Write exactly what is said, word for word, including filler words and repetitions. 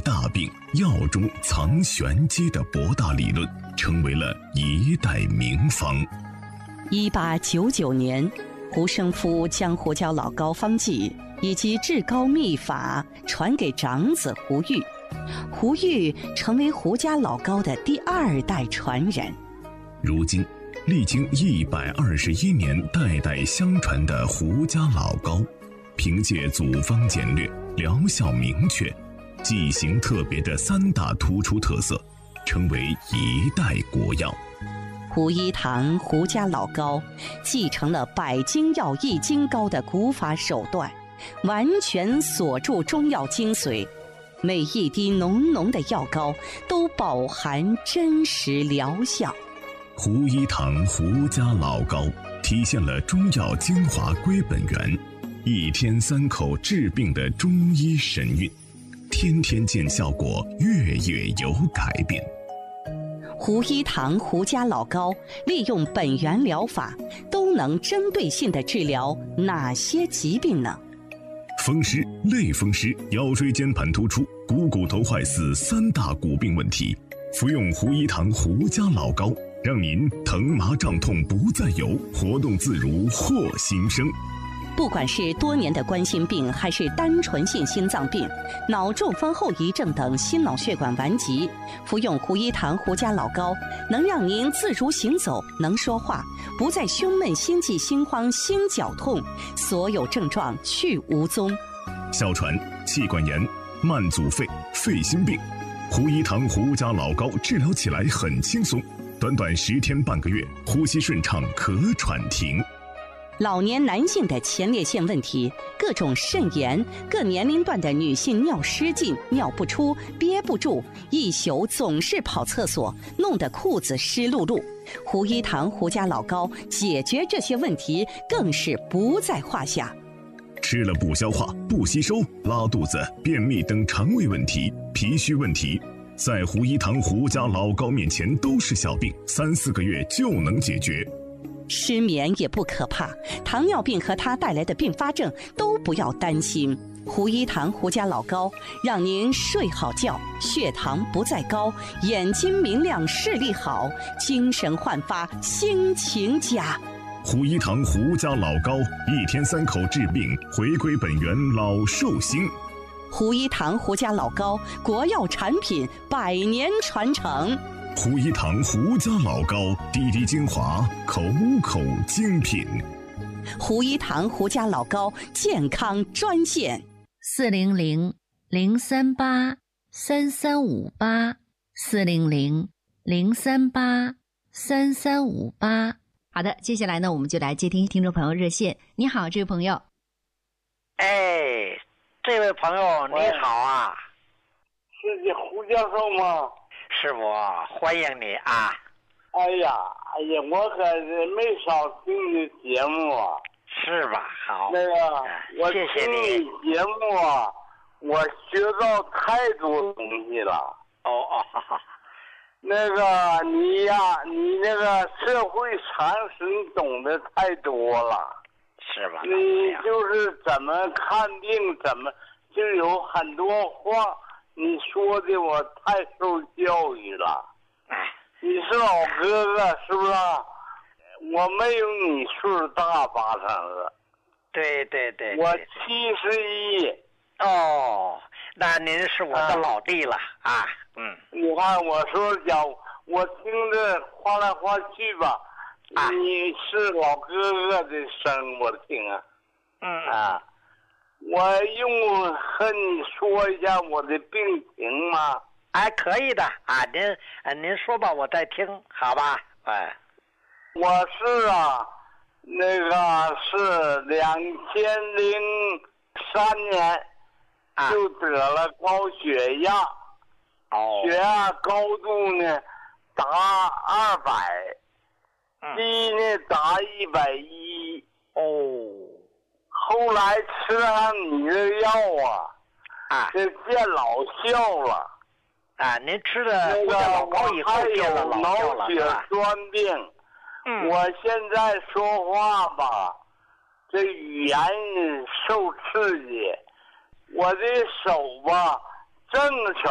大病，药中藏玄机的博大理论，成为了一代名方。 一八九九年，胡生夫将胡椒老膏方剂以及制膏秘法传给长子胡玉，胡玉成为胡家老膏的第二代传人。 如今历经一百二十一年代代相传的胡家老膏，凭借组方简略、疗效明确、剂型特别的三大突出特色，成为一代国药。 胡一堂胡家老膏继承了百金药益精膏的古法手段，完全锁住中药精髓，每一滴浓浓的药膏都饱含真实疗效。 胡一堂胡家老膏体现了中药精华归本源，一天三口治病的中医神韵，天天见效果，月月有改变。 胡一堂胡家老膏利用本源疗法，都能针对性地治疗哪些疾病呢？ 风湿、类风湿、腰椎间盘突出、股骨头坏死三大骨病问题，服用胡一堂胡家老膏，让您疼麻胀痛不再有，活动自如获新生。 不管是多年的冠心病，还是单纯性心脏病、脑中风后遗症等心脑血管顽疾，服用胡一堂胡家老膏，能让您自如行走，能说话，不再胸闷、心悸、心慌、心绞痛，所有症状去无踪。 哮喘、气管炎、慢阻肺、肺心病，胡一堂胡家老膏治疗起来很轻松，短短十天半个月，呼吸顺畅，咳喘停。 老年男性的前列腺问题，各种肾炎，各年龄段的女性尿失禁、尿不出、憋不住，一宿总是跑厕所，弄得裤子湿漉漉。胡一堂胡家老膏解决这些问题更是不在话下。 吃了不消化、不吸收、拉肚子、便秘等肠胃问题、脾虚问题，在胡一堂胡家老膏面前都是小病，三四个月就能解决。 失眠也不可怕，糖尿病和它带来的并发症都不要担心。胡一堂胡家老膏让您睡好觉，血糖不再高，眼睛明亮，视力好，精神焕发，心情佳。 胡一堂胡家老膏，一天三口治病，回归本源，老寿星。 胡一堂胡家老膏，国药产品，百年传承。 胡一堂胡家老膏，滴滴精华，口口精品。 胡一堂胡家老膏健康专线： 四零零零三八三三五八，四零零零三八三三五八。好的，接下来呢，我们就来接听听众朋友热线。你好，这位朋友。 哎，这位朋友你好啊， 是你胡教授吗？ 是我，欢迎你啊！ 哎呀，哎呀，我可是没少听你节目啊。 是吧？好， 那个，我谢谢你节目啊，我学到太多东西了。 哦哦，哈哈。 那个你呀，你那个社会常识你懂得太多了。 是吧？ 你就是怎么看病，怎么就有很多话。你说的我太受教育了，你是老哥哥是不是？我没有你岁数大八成了。 对对对， 我七十一。 哦，那您是我的老弟了啊。啊嗯， 你看我说讲，我听着话来话去吧，啊、你是老哥哥的声，我听啊。 嗯啊。我用和你说一下我的病情吗？ 哎，可以的啊，您啊您说吧，我在听，好吧？哎， 我是啊，那个是两千零三年就得了高血压， 哦， 血压高度呢达二百，低呢达一百一， 哦。 后来吃上你的药啊， 啊， 这见老效了。 啊，您吃的那个老膏以后见了老效了， 脑血栓病。 嗯， 我现在说话吧，这语言受刺激，我的手吧，正手